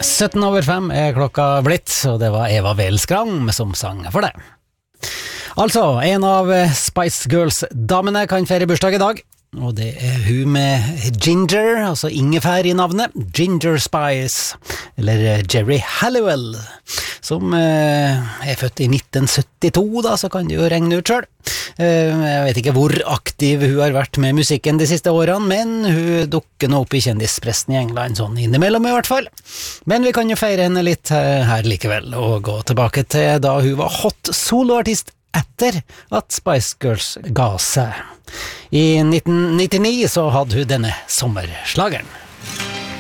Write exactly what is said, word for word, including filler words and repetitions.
sytten over fem er klokka blitt, og det var Eva Welskrang som sang for det. Altså, en av Spice Girls-damene kan feire bursdag i dag, og det er hun med Ginger, altså ingefær i navnet, Ginger Spice, eller Jerry Halliwell, som eh, er født i nitten syttito, da, så kan du jo regne ut selv. Eh, jeg vet ikke hvor aktiv hun har vært med musikken de siste årene, men hun dukker nå opp i kjendispressen i England, sånn innimellom i hvert fall. Men vi kan jo feire henne litt her likevel, og gå tilbake til da hun var hot soloartist etter at Spice Girls ga seg. I nitten nittini så hadde hun denne sommerslageren.